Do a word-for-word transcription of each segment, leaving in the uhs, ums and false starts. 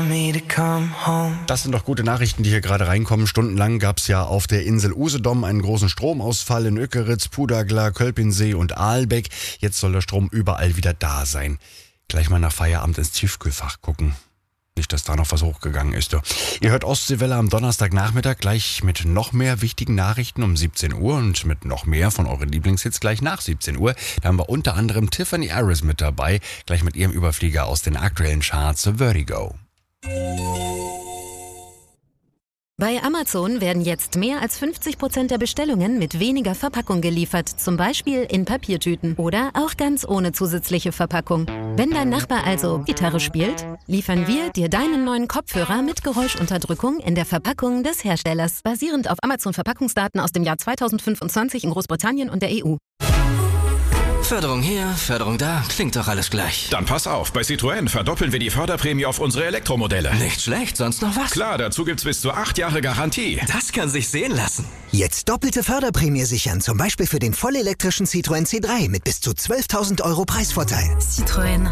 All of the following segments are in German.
Das sind doch gute Nachrichten, die hier gerade reinkommen. Stundenlang gab es ja auf der Insel Usedom einen großen Stromausfall in Ökeritz, Pudagla, Kölpinsee und Aalbeck. Jetzt soll der Strom überall wieder da sein. Gleich mal nach Feierabend ins Tiefkühlfach gucken. Nicht, dass da noch was hochgegangen ist. Ihr hört Ostseewelle am Donnerstagnachmittag gleich mit noch mehr wichtigen Nachrichten um siebzehn Uhr und mit noch mehr von euren Lieblingshits gleich nach siebzehn Uhr. Da haben wir unter anderem Tiffany Harris mit dabei, gleich mit ihrem Überflieger aus den aktuellen Charts Vertigo. Bei Amazon werden jetzt mehr als fünfzig Prozent der Bestellungen mit weniger Verpackung geliefert, zum Beispiel in Papiertüten oder auch ganz ohne zusätzliche Verpackung. Wenn dein Nachbar also Gitarre spielt, liefern wir dir deinen neuen Kopfhörer mit Geräuschunterdrückung in der Verpackung des Herstellers, basierend auf Amazon-Verpackungsdaten aus dem Jahr zweitausendfünfundzwanzig in Großbritannien und der E U. Förderung hier, Förderung da, klingt doch alles gleich. Dann pass auf, bei Citroën verdoppeln wir die Förderprämie auf unsere Elektromodelle. Nicht schlecht, sonst noch was? Klar, dazu gibt's bis zu acht Jahre Garantie. Das kann sich sehen lassen. Jetzt doppelte Förderprämie sichern, zum Beispiel für den vollelektrischen Citroën C drei mit bis zu zwölftausend Euro Preisvorteil. Citroën.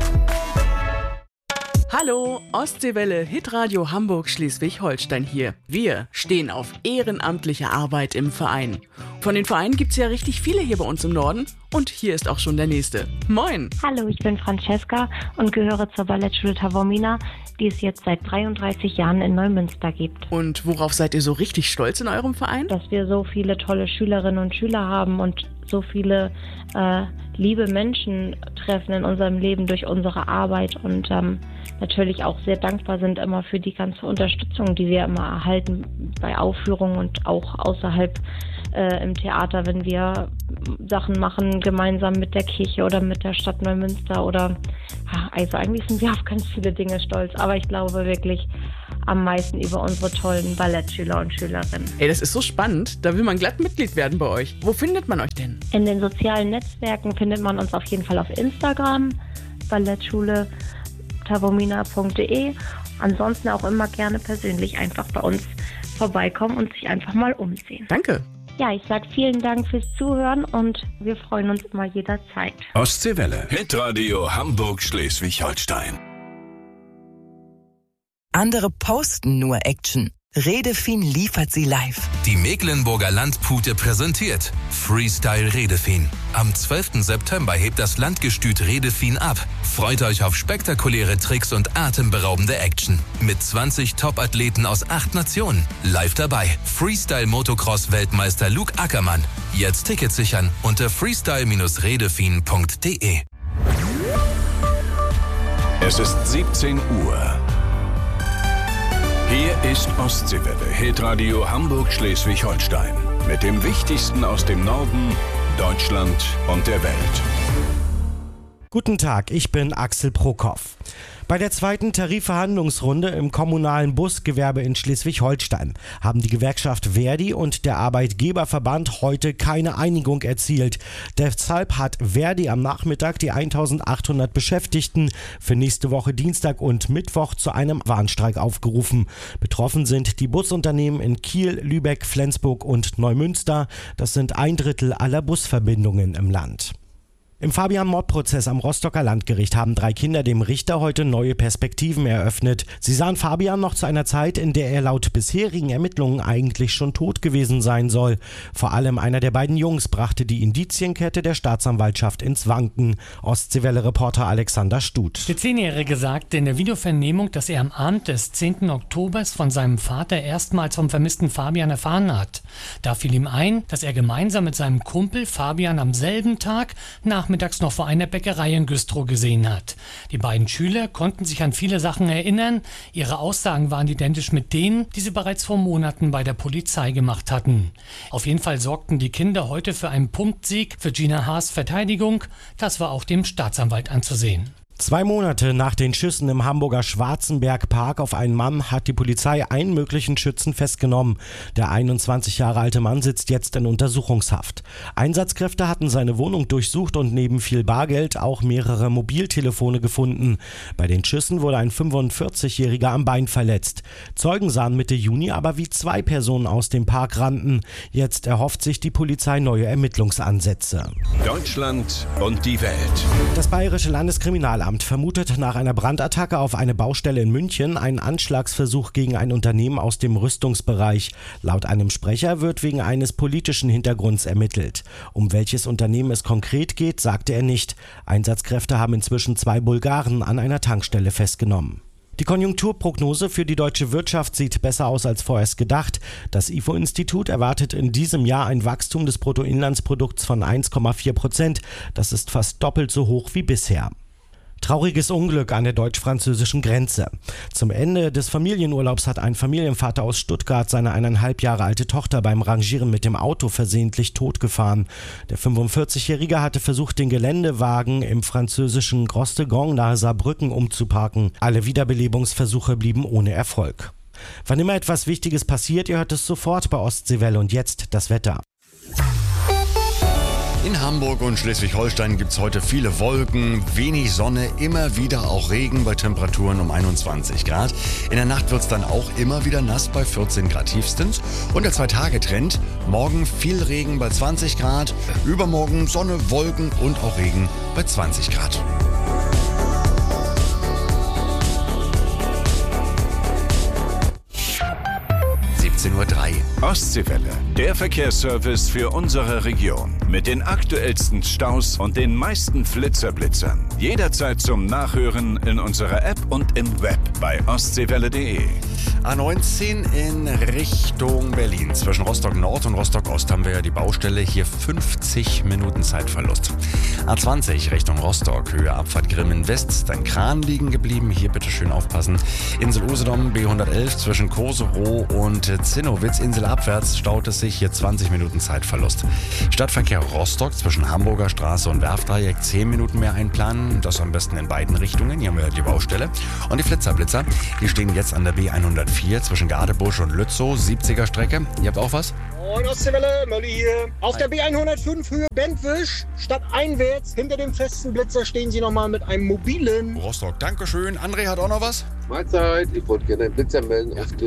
Hallo, Ostseewelle, Hitradio Hamburg Schleswig-Holstein hier. Wir stehen auf ehrenamtliche Arbeit im Verein. Von den Vereinen gibt's ja richtig viele hier bei uns im Norden und hier ist auch schon der nächste. Moin! Hallo, ich bin Francesca und gehöre zur Ballettschule Taormina, die es jetzt seit dreiunddreißig Jahren in Neumünster gibt. Und worauf seid ihr so richtig stolz in eurem Verein? Dass wir so viele tolle Schülerinnen und Schüler haben und so viele äh, liebe Menschen treffen in unserem Leben durch unsere Arbeit und ähm, natürlich auch sehr dankbar sind immer für die ganze Unterstützung, die wir immer erhalten bei Aufführungen und auch außerhalb äh, im Theater, wenn wir Sachen machen, gemeinsam mit der Kirche oder mit der Stadt Neumünster oder also eigentlich sind wir auf ganz viele Dinge stolz, aber ich glaube wirklich am meisten über unsere tollen Ballettschüler und Schülerinnen. Ey, das ist so spannend, da will man glatt Mitglied werden bei euch. Wo findet man euch denn? In den sozialen Netzwerken findet man uns auf jeden Fall auf Instagram, ballettschule taormina punkt de. Ansonsten auch immer gerne persönlich einfach bei uns vorbeikommen und sich einfach mal umsehen. Danke. Ja, ich sage vielen Dank fürs Zuhören und wir freuen uns immer jederzeit. Ostseewelle, Hitradio Hamburg Schleswig-Holstein. Andere posten nur Action. Redefin liefert sie live. Die Mecklenburger Landpute präsentiert Freestyle Redefin. Am zwölften September hebt das Landgestüt Redefin ab. Freut euch auf spektakuläre Tricks und atemberaubende Action. Mit zwanzig Top-Athleten aus acht Nationen. Live dabei Freestyle Motocross Weltmeister Luke Ackermann. Jetzt Tickets sichern unter freestyle redefin punkt de. Es ist siebzehn Uhr. Hier ist Ostseewelle, Hitradio Hamburg Schleswig-Holstein. Mit dem Wichtigsten aus dem Norden, Deutschland und der Welt. Guten Tag, ich bin Axel Prokop. Bei der zweiten Tarifverhandlungsrunde im kommunalen Busgewerbe in Schleswig-Holstein haben die Gewerkschaft Verdi und der Arbeitgeberverband heute keine Einigung erzielt. Deshalb hat Verdi am Nachmittag die eintausendachthundert Beschäftigten für nächste Woche Dienstag und Mittwoch zu einem Warnstreik aufgerufen. Betroffen sind die Busunternehmen in Kiel, Lübeck, Flensburg und Neumünster. Das sind ein Drittel aller Busverbindungen im Land. Im Fabian-Mordprozess am Rostocker Landgericht haben drei Kinder dem Richter heute neue Perspektiven eröffnet. Sie sahen Fabian noch zu einer Zeit, in der er laut bisherigen Ermittlungen eigentlich schon tot gewesen sein soll. Vor allem einer der beiden Jungs brachte die Indizienkette der Staatsanwaltschaft ins Wanken. Ostseewelle-Reporter Alexander Stut. Der Zehnjährige sagte in der Videovernehmung, dass er am Abend des zehnten Oktobers von seinem Vater erstmals vom vermissten Fabian erfahren hat. Da fiel ihm ein, dass er gemeinsam mit seinem Kumpel Fabian am selben Tag nach nachmittags noch vor einer Bäckerei in Güstrow gesehen hat. Die beiden Schüler konnten sich an viele Sachen erinnern. Ihre Aussagen waren identisch mit denen, die sie bereits vor Monaten bei der Polizei gemacht hatten. Auf jeden Fall sorgten die Kinder heute für einen Punktsieg für Gina Haas Verteidigung. Das war auch dem Staatsanwalt anzusehen. Zwei Monate nach den Schüssen im Hamburger Schwarzenberg-Park auf einen Mann hat die Polizei einen möglichen Schützen festgenommen. Der einundzwanzig Jahre alte Mann sitzt jetzt in Untersuchungshaft. Einsatzkräfte hatten seine Wohnung durchsucht und neben viel Bargeld auch mehrere Mobiltelefone gefunden. Bei den Schüssen wurde ein fünfundvierzigjähriger am Bein verletzt. Zeugen sahen Mitte Juni aber, wie zwei Personen aus dem Park rannten. Jetzt erhofft sich die Polizei neue Ermittlungsansätze. Deutschland und die Welt. Das Bayerische Landeskriminalamt Ordnungsamt vermutet nach einer Brandattacke auf eine Baustelle in München einen Anschlagsversuch gegen ein Unternehmen aus dem Rüstungsbereich. Laut einem Sprecher wird wegen eines politischen Hintergrunds ermittelt. Um welches Unternehmen es konkret geht, sagte er nicht. Einsatzkräfte haben inzwischen zwei Bulgaren an einer Tankstelle festgenommen. Die Konjunkturprognose für die deutsche Wirtschaft sieht besser aus als vorerst gedacht. Das I F O-Institut erwartet in diesem Jahr ein Wachstum des Bruttoinlandsprodukts von eins Komma vier Prozent. Das ist fast doppelt so hoch wie bisher. Trauriges Unglück an der deutsch-französischen Grenze. Zum Ende des Familienurlaubs hat ein Familienvater aus Stuttgart seine eineinhalb Jahre alte Tochter beim Rangieren mit dem Auto versehentlich totgefahren. Der fünfundvierzigjährige hatte versucht, den Geländewagen im französischen Grostegong nahe Saarbrücken umzuparken. Alle Wiederbelebungsversuche blieben ohne Erfolg. Wann immer etwas Wichtiges passiert, ihr hört es sofort bei Ostseewelle. Und jetzt das Wetter. In Hamburg und Schleswig-Holstein gibt es heute viele Wolken, wenig Sonne, immer wieder auch Regen bei Temperaturen um einundzwanzig Grad. In der Nacht wird es dann auch immer wieder nass bei vierzehn Grad tiefstens. Und der Zwei-Tage-Trend, morgen viel Regen bei zwanzig Grad, übermorgen Sonne, Wolken und auch Regen bei zwanzig Grad. siebzehn Uhr drei. Ostseewelle, der Verkehrsservice für unsere Region. Mit den aktuellsten Staus und den meisten Flitzerblitzern. Jederzeit zum Nachhören in unserer App und im Web bei ostseewelle punkt de. A neunzehn in Richtung Berlin. Zwischen Rostock Nord und Rostock Ost haben wir ja die Baustelle. Hier fünfzig Minuten Zeitverlust. A zwanzig Richtung Rostock, Höhe Abfahrt Grimmen West. Ist ein Kran liegen geblieben. Hier bitte schön aufpassen. Insel Usedom B hundertelf zwischen Koserow und Zinnowitz. Insel abwärts staut es sich. Hier zwanzig Minuten Zeitverlust. Stadtverkehr Rostock zwischen Hamburger Straße und Werftdreieck. zehn Minuten mehr einplanen. Das am besten in beiden Richtungen. Hier haben wir die Baustelle. Und die Flitzerblitzer, die stehen jetzt an der B hundertvier zwischen Gadebusch und Lützow, siebziger Strecke. Ihr habt auch was? Moin Ostseewelle, Mölli hier. Auf der B hundertfünf Höhe Bentwisch, stadteinwärts, hinter dem festen Blitzer stehen Sie nochmal mit einem mobilen. Rostock, Dankeschön. André hat auch noch was? Mahlzeit, ich wollte gerne einen Blitzer melden. Ja.